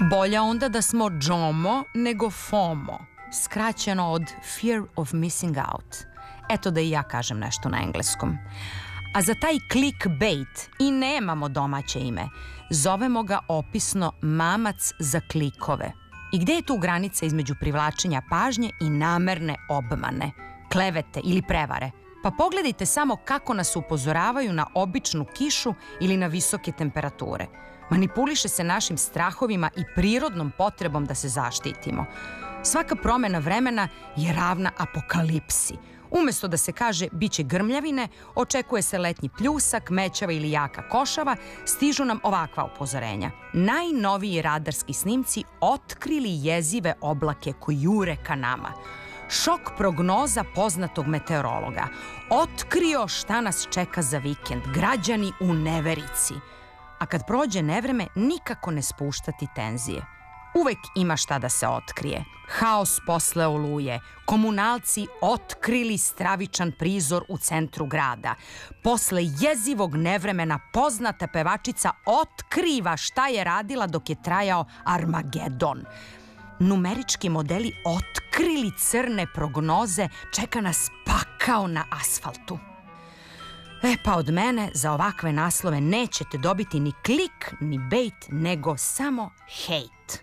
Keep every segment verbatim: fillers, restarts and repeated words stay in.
Bolja onda da smo džomo nego FOMO, skraćeno od Fear of Missing Out. Eto da i ja kažem nešto na engleskom. A za taj clickbait i nemamo domaće ime. Zovemo ga opisno mamac za klikove. I gde je tu granica između privlačenja pažnje i namerne obmane, klevete ili prevare? Pa pogledajte samo kako nas upozoravaju na običnu kišu ili na visoke temperature. Manipuliše se našim strahovima i prirodnom potrebom da se zaštitimo. Svaka promena vremena je ravna apokalipsi. Umesto da se kaže bit će grmljavine, očekuje se letnji pljusak, mećava ili jaka košava, stižu nam ovakva upozorenja. Najnoviji radarski snimci otkrili jezive oblake koji jure ka nama. Šok prognoza poznatog meteorologa. Otkrio šta nas čeka za vikend. Građani u neverici. A kad prođe nevreme, nikako ne spuštati tenzije. Uvek ima šta da se otkrije. Haos posle oluje. Komunalci otkrili stravičan prizor u centru grada. Posle jezivog nevremena poznata pevačica otkriva šta je radila dok je trajao Armagedon. Numerički modeli otkrili crne prognoze, čeka nas pakao na asfaltu. E pa od mene za ovakve naslove nećete dobiti ni klik, ni bait, nego samo hejt.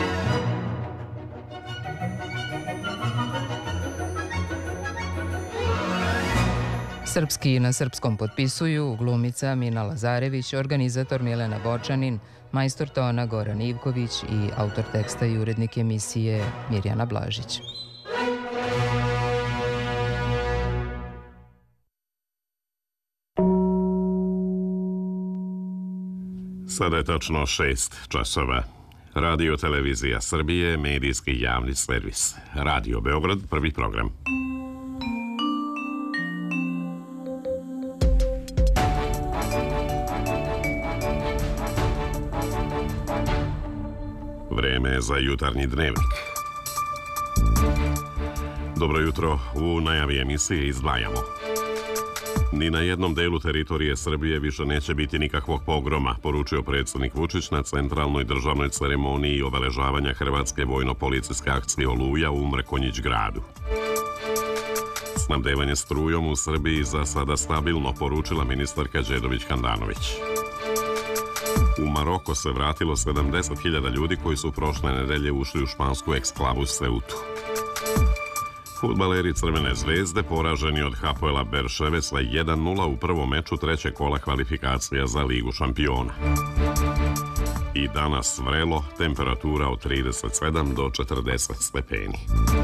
Srpski na srpskom potpisuju glumica Mina Lazarević, organizator Milena Bočanin, majstor tona Goran Ivković i autor teksta i urednik emisije Mirjana Blažić. Sada je tačno šest časova. Radio Televizija Srbije, medijski javni servis. Radio Beograd, prvi program. Vreme za jutarnji dnevnik. Dobro jutro, u najavi emisije izdvajamo. Ni na jednom delu teritorije Srbije više neće biti nikakvog pogroma, poručio predsjednik Vučić na centralnoj državnoj ceremoniji obeležavanja Hrvatske vojno-policijske akcije Oluja u Mrkonjić gradu. Snabdevanje strujom u Srbiji za sada stabilno, poručila ministarka Đedović Handanović. U Maroko se vratilo sedamdeset hiljada ljudi koji su prošle nedelje ušli u špansku eksklavu Seutu. Fudbaleri Crvene zvezde poraženi od Hapoela Berševe sa jedan nula u prvom meču trećeg kola kvalifikacija za Ligu šampiona. I danas vrelo, temperatura od trideset sedam do četrdeset stepeni.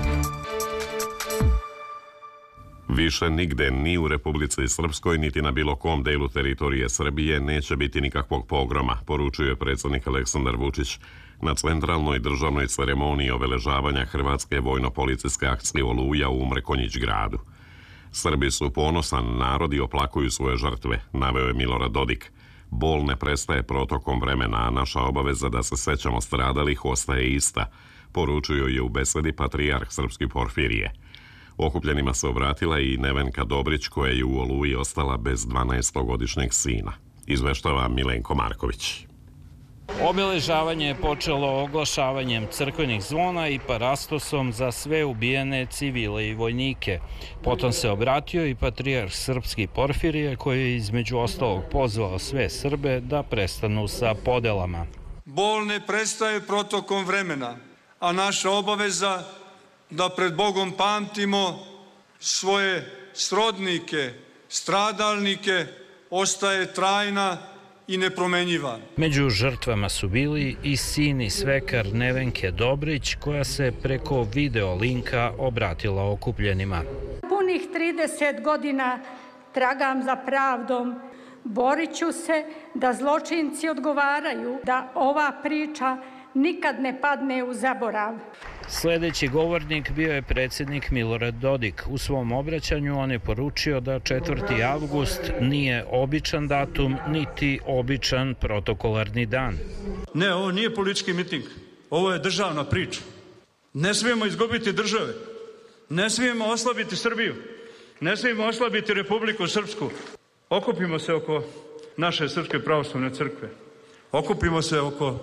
Više nigde, ni u Republici Srpskoj, niti na bilo kom delu teritorije Srbije neće biti nikakvog pogroma, poručuje predsjednik Aleksandar Vučić na centralnoj državnoj ceremoniji obeležavanja Hrvatske vojno-policijske akcije Oluja u Mrkonjić gradu. Srbi su ponosan narod i oplakuju svoje žrtve, naveo je Milorad Dodik. Bol ne prestaje protokom vremena, a naša obaveza da se sećamo stradalih ostaje ista, poručuju je u besedi patrijarh srpski Porfirije. Okupljenima se obratila i Nevenka Dobrić, koja je u Oluji ostala bez dvanaestogodišnjeg sina. Izveštava Milenko Marković. Obeležavanje je počelo oglašavanjem crkvenih zvona i parastosom za sve ubijene civile i vojnike. Potom se obratio i patrijarh srpski Porfirije, koji je između ostalog pozvao sve Srbe da prestanu sa podelama. Bol ne prestaje protokom vremena, a naša obaveza da pred Bogom pamtimo svoje srodnike, stradalnike, ostaje trajna i nepromenjiva. Među žrtvama su bili i sin i svekar Nevenke Dobrić, koja se preko video linka obratila okupljenima. Punih trideset godina tragam za pravdom, borit ću se da zločinci odgovaraju, da ova priča nikad ne padne u zaborav. Sljedeći govornik bio je predsjednik Milorad Dodik. U svom obraćanju on je poručio da četvrti avgust nije običan datum, niti običan protokolarni dan. Ne, ovo nije politički miting. Ovo je državna priča. Ne smijemo izgubiti države. Ne smijemo oslabiti Srbiju. Ne smijemo oslabiti Republiku Srpsku. Okupimo se oko naše Srpske pravoslavne crkve. Okupimo se oko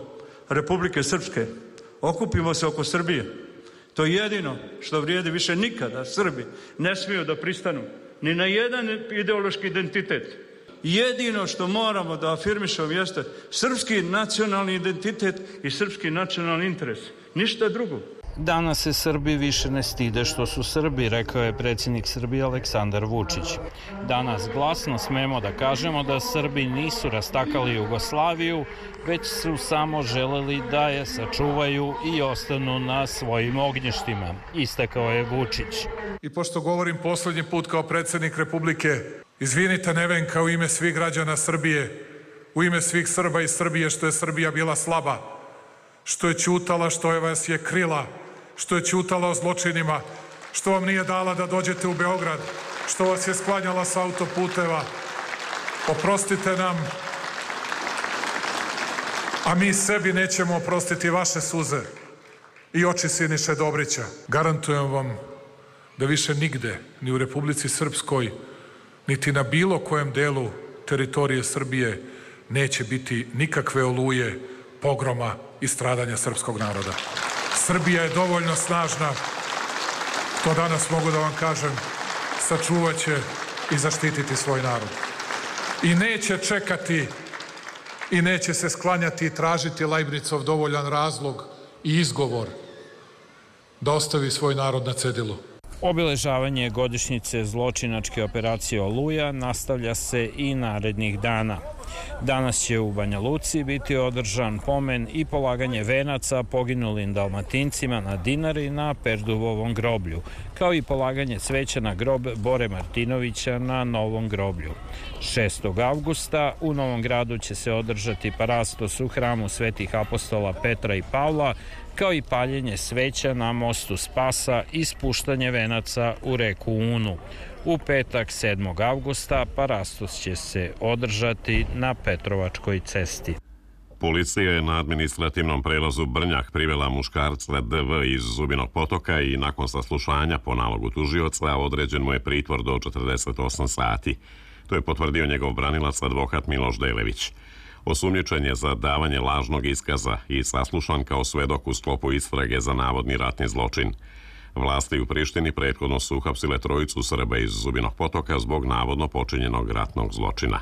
Republike Srpske. Okupimo se oko Srbije. To je jedino što vrijedi. Više nikada Srbi ne smiju da pristanu ni na jedan ideološki identitet. Jedino što moramo da afirmišemo jeste srpski nacionalni identitet i srpski nacionalni interes. Ništa drugo. Danas se Srbi više ne stide što su Srbi, rekao je predsjednik Srbije Aleksandar Vučić. Danas glasno smemo da kažemo da Srbi nisu rastakali Jugoslaviju, već su samo želeli da je sačuvaju i ostanu na svojim ognjištima, istakao je Vučić. I pošto govorim poslednji put kao predsjednik Republike, izvinite Nevenka u ime svih građana Srbije, u ime svih Srba i Srbije što je Srbija bila slaba, što je ćutala, što je vas je krila, što je ćutala o zločinima, što vam nije dala da dođete u Beograd, što vas je sklanjala sa autoputeva. Oprostite nam, a mi sebi nećemo oprostiti vaše suze i oči Siniše Dobrića. Garantujem vam da više nigde, ni u Republici Srpskoj, niti na bilo kojem delu teritorije Srbije neće biti nikakve oluje, pogroma i stradanja srpskog naroda. Srbija je dovoljno snažna, to danas mogu da vam kažem, sačuvaće i zaštititi svoj narod. I neće čekati i neće se sklanjati i tražiti Lajbnicov dovoljan razlog i izgovor da ostavi svoj narod na cedilu. Obeležavanje godišnjice zločinačke operacije Oluja nastavlja se i narednih dana. Danas će u Banja Luci biti održan pomen i polaganje venaca poginulim Dalmatincima na Dinari na Perduvovom groblju, kao i polaganje cveća na grob Bore Martinovića na Novom groblju. šestog avgusta u Novom Gradu će se održati parastos u hramu svetih apostola Petra i Pavla, kao i paljenje sveća na mostu Spasa i spuštanje venaca u reku Unu. U petak sedmog avgusta parastos će se održati na Petrovačkoj cesti. Policija je na administrativnom prelazu Brnjak privela muškarca D V iz Zubinog Potoka i nakon saslušanja po nalogu tužioca određen mu je pritvor do četrdeset osam sati. To je potvrdio njegov branilac advokat Miloš Delević. Osumnjičen je za davanje lažnog iskaza i saslušan kao svedok u sklopu istrage za navodni ratni zločin. Vlasti u Prištini prethodno su uhapsile trojicu Srba iz Zubinog Potoka zbog navodno počinjenog ratnog zločina.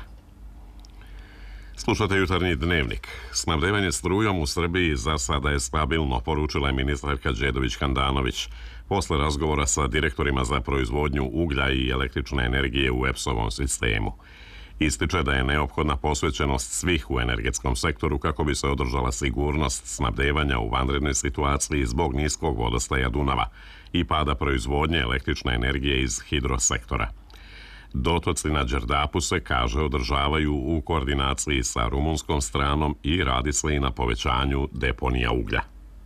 Slušate Jutarnji dnevnik. Snabdevanje strujom u Srbiji za sada je stabilno, poručila je ministarka Đedović Handanović posle razgovora sa direktorima za proizvodnju uglja i električne energije u E P S-ovom sistemu. Ističe da je neophodna posvećenost svih u energetskom sektoru kako bi se održala sigurnost snabdevanja u vanrednoj situaciji zbog niskog vodostaja Dunava i pada proizvodnje električne energije iz hidrosektora. Dotoci na Đerdapu se, kaže, održavaju u koordinaciji sa rumunskom stranom i radi se i na povećanju deponija uglja.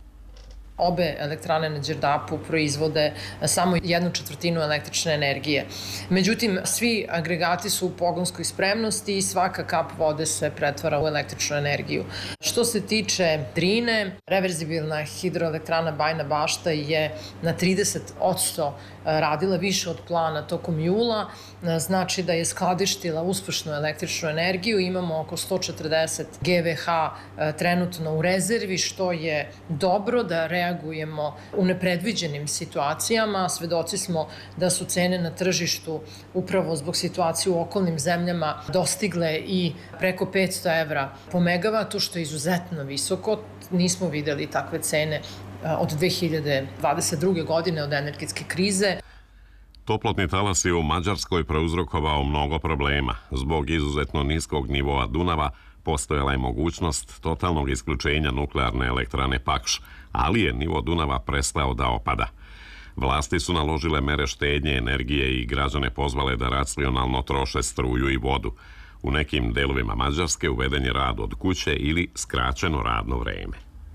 Obe elektrane na Đerdapu proizvode samo jednu četvrtinu električne energije. Međutim, svi agregati su u pogonskoj spremnosti i svaka kap vode se pretvara u električnu energiju. Što se tiče Drine, reverzibilna hidroelektrana Bajina Bašta je na trideset posto radila više od plana tokom jula, znači da je skladištila uspešnu električnu energiju. Imamo oko sto četrdeset gigavat trenutno u rezervi, što je dobro da reagujemo u nepredviđenim situacijama. Svedoci smo da su cene na tržištu upravo zbog situacije u okolnim zemljama dostigle i preko petsto evra po megavatu, što je izuzetno visoko. Nismo videli takve cene od dve hiljade dvadeset druge. godine, od energetske krize. Toplotni talas je u Mađarskoj prouzrokovao mnogo problema. Zbog izuzetno niskog nivoa Dunava postojala je mogućnost totalnog isključenja nuklearne elektrane Pakš, ali je nivo Dunava prestao da opada. Vlasti su naložile mere štednje energije i građane pozvale da racionalno troše struju i vodu. U nekim delovima Mađarske uveden je rad od kuće ili skraćeno radno vreme.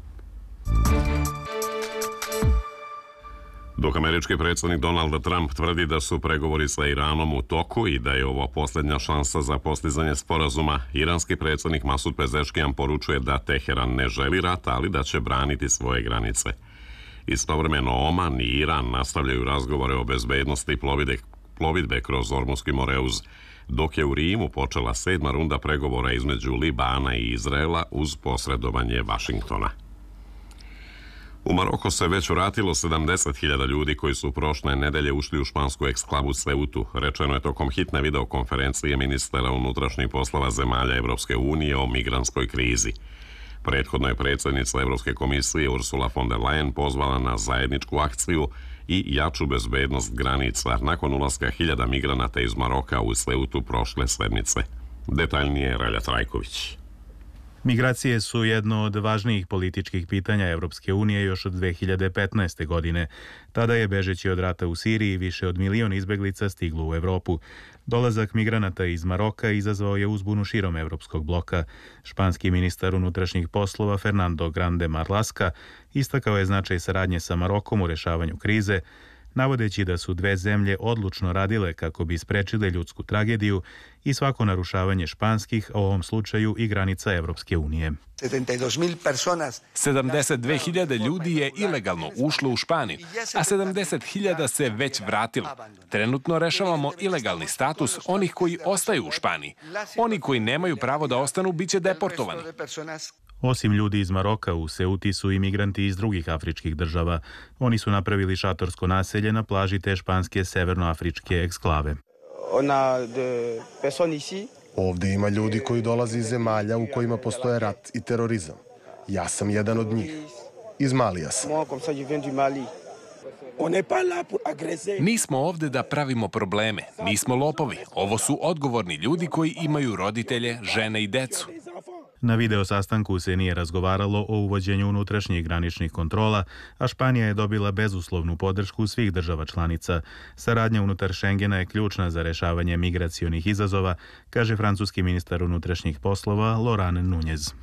Dok američki predsjednik Donald Trump tvrdi da su pregovori sa Iranom u toku i da je ovo posljednja šansa za postizanje sporazuma, iranski predsjednik Masud Pezeškijan poručuje da Teheran ne želi rat, ali da će braniti svoje granice. Istovremeno Oman i Iran nastavljaju razgovore o bezbednosti plovidbe, plovidbe kroz Ormuski Moreuz. dok je u Rimu počela sedma runda pregovora između Libana i Izraela uz posredovanje Vašingtona. U Maroko se već vratilo sedamdeset hiljada ljudi koji su prošle nedelje ušli u špansku eksklavu Ceutu, rečeno je tokom hitne videokonferencije ministara unutrašnjih poslova zemalja Evropske unije o migrantskoj krizi. Prethodno je predsjednica Evropske komisije Ursula von der Leyen pozvala na zajedničku akciju i jaču bezbednost granica nakon ulaska hiljada migranata iz Maroka u Ceutu prošle sedmice. Detaljnije Relja Trajković. Migracije su jedno od važnijih političkih pitanja Evropske unije još od dve hiljade petnaeste. godine. Tada je, bežeći od rata u Siriji, više od milion izbeglica stiglo u Evropu. Dolazak migranata iz Maroka izazvao je uzbunu širom evropskog bloka. Španski ministar unutrašnjih poslova Fernando Grande Marlaska istakao je značaj saradnje sa Marokom u rešavanju krize, navodeći da su dve zemlje odlučno radile kako bi sprečile ljudsku tragediju i svako narušavanje španskih, a u ovom slučaju i granica Evropske unije. sedamdeset dve hiljade ljudi je ilegalno ušlo u Španiju, a sedamdeset hiljada se već vratilo. Trenutno rešavamo ilegalni status onih koji ostaju u Španiji. Oni koji nemaju pravo da ostanu biće deportovani. Osim ljudi iz Maroka, u Ceuti su imigranti iz drugih afričkih država. Oni su napravili šatorsko naselje na plaži te španske severnoafričke eksklave. Ovde ima ljudi koji dolaze iz zemalja u kojima postoje rat i terorizam. Ja sam jedan od njih. Iz Malija sam. Nismo ovde da pravimo probleme. Nismo lopovi. Ovo su odgovorni ljudi koji imaju roditelje, žene i decu. Na video sastanku se nije razgovaralo o uvođenju unutrašnjih graničnih kontrola, a Španija je dobila bezuslovnu podršku svih država članica. Saradnja unutar Šengena je ključna za rešavanje migracionih izazova, kaže francuski ministar unutrašnjih poslova Laurent Nunez.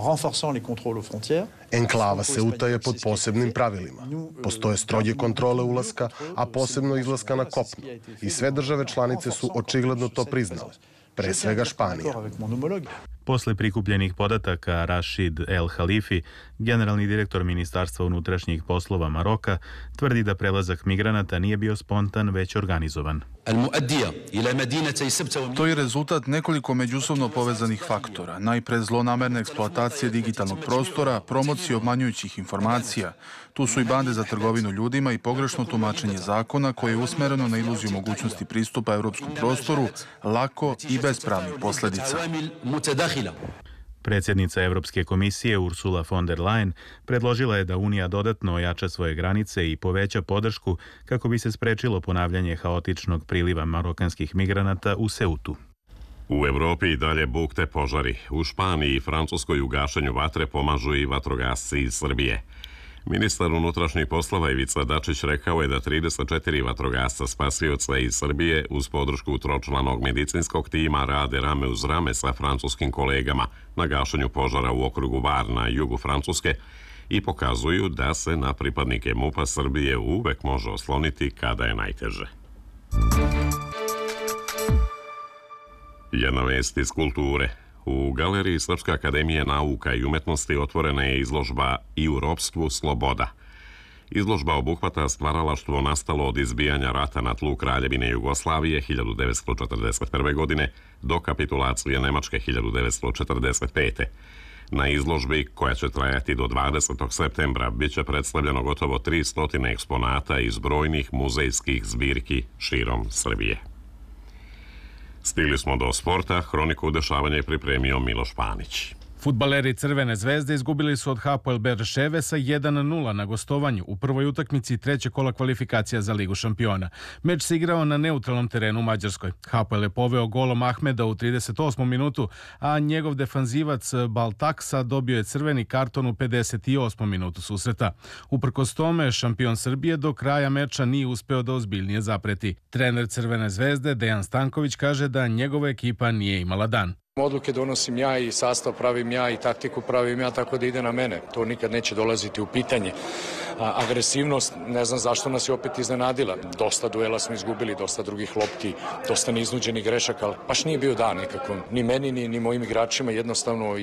Enklava Ceuta je pod posebnim pravilima. Postoje stroge kontrole ulaska, a posebno izlaska na kopnu. I sve države članice su očigledno to priznale. Pre svega Španija. Posle prikupljenih podataka, Rashid El Halifi, generalni direktor Ministarstva unutrašnjih poslova Maroka, tvrdi da prelazak migranata nije bio spontan, već organizovan. To je rezultat nekoliko međusobno povezanih faktora. Najpre zlonamerne eksploatacije digitalnog prostora, promocije obmanjujućih informacija. Tu su i bande za trgovinu ljudima i pogrešno tumačenje zakona koje je usmereno na iluziju mogućnosti pristupa evropskom prostoru, lako i bez pravnih posledica. Predsjednica Evropske komisije Ursula von der Leyen predložila je da Unija dodatno ojača svoje granice i poveća podršku kako bi se sprečilo ponavljanje haotičnog priliva marokanskih migranata u Ceutu. U Evropi i dalje bukte požari. U Španiji i Francuskoj u gašenju vatre pomažu i vatrogasci iz Srbije. Ministar unutrašnjih poslova Ivica Dačić rekao je da trideset četiri vatrogasca spasioca iz Srbije uz podršku tročlanog medicinskog tima rade rame uz rame sa francuskim kolegama na gašenju požara u okrugu Var na jugu Francuske i pokazuju da se na pripadnike MUP-a Srbije uvek može osloniti kada je najteže. Jedna vest iz kulture. U Galeriji Srpske akademije nauka i umetnosti otvorena je izložba I u ropstvu sloboda. Izložba obuhvata stvaralaštvo nastalo od izbijanja rata na tlu Kraljevine Jugoslavije hiljadu devetsto četrdeset prve. godine do kapitulacije Nemačke hiljadu devetsto četrdeset pete. Na izložbi, koja će trajati do dvadesetog septembra, bit će predstavljeno gotovo tristo eksponata iz brojnih muzejskih zbirki širom Srbije. Stigli smo do sporta, hroniku dešavanja je pripremio Miloš Panić. Fudbaleri Crvene zvezde izgubili su od Hapoel Berševe sa jedan nula na gostovanju u prvoj utakmici trećeg kola kvalifikacija za Ligu šampiona. Meč se igrao na neutralnom terenu u Mađarskoj. Hapoel je poveo golom Ahmeda u trideset osmom minutu, a njegov defanzivac Baltaksa dobio je crveni karton u pedeset osmom minutu susreta. Uprkos tome, šampion Srbije do kraja meča nije uspeo da ozbiljnije zapreti. Trener Crvene zvezde Dejan Stanković kaže da njegova ekipa nije imala dan. Odluke donosim ja i sastav pravim ja i taktiku pravim ja, tako da ide na mene. To nikad neće dolaziti u pitanje. A, agresivnost, ne znam zašto nas je opet iznenadila. Dosta duela smo izgubili, dosta drugih lopti, dosta neiznuđenih grešaka, ali baš nije bio dan nekako. Ni meni, ni, ni mojim igračima jednostavno i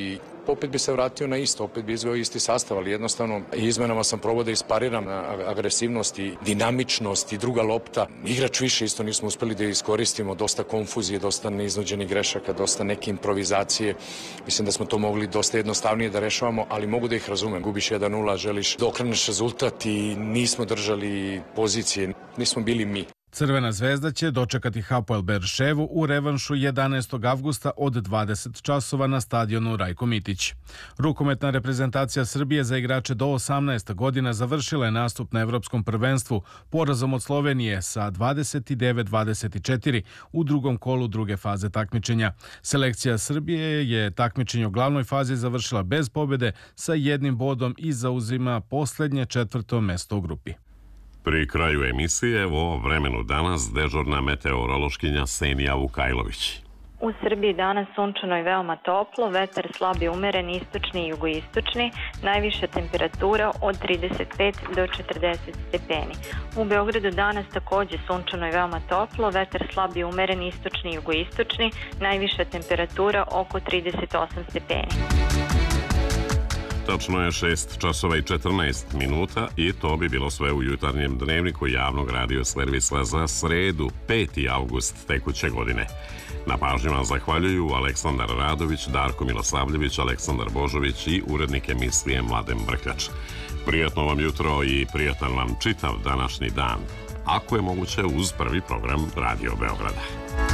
opet bi se vratio na isto, opet bi izveo isti sastav, ali jednostavno izmenama sam probao da ispariram agresivnost i dinamičnost i druga lopta. Igrač više isto nismo uspeli da iskoristimo, dosta konfuzije, dosta neiznuđenih grešaka, dosta neke improvizacije. Mislim da smo to mogli dosta jednostavnije da rešavamo, ali mogu da ih razumem. Gubiš jedan nula, želiš da okreneš rezultat i nismo držali pozicije, nismo bili mi. Crvena zvezda će dočekati Hapoel Beerševu u revanšu jedanaestog avgusta od dvadeset časova na stadionu Rajko Mitić. Rukometna reprezentacija Srbije za igrače do osamnaest godina završila je nastup na Evropskom prvenstvu porazom od Slovenije sa dvadeset devet dvadeset četiri u drugom kolu druge faze takmičenja. Selekcija Srbije je takmičenje u glavnoj fazi završila bez pobjede sa jednim bodom i zauzima poslednje četvrto mesto u grupi. Pri kraju emisije o vremenu danas dežurna meteorološkinja Senija Vukajlović. U Srbiji danas sunčano i veoma toplo, vetar slab i umeren istočni i jugoistočni, najviša temperatura od trideset pet do četrdeset stepeni. U Beogradu danas takođe sunčano i veoma toplo, vetar slab i umeren istočni i jugoistočni, najviša temperatura oko trideset osam stepeni. Tačno je šest časova i četrnaest minuta i to bi bilo sve u jutarnjem dnevniku javnog radio servisa za sredu, peti avgust tekuće godine. Na pažnju vam zahvaljuju Aleksandar Radović, Darko Milosavljević, Aleksandar Božović i urednik emisije Mladen Brkljač. Prijatno vam jutro i prijatan vam čitav današnji dan, ako je moguće uz prvi program Radio Beograda.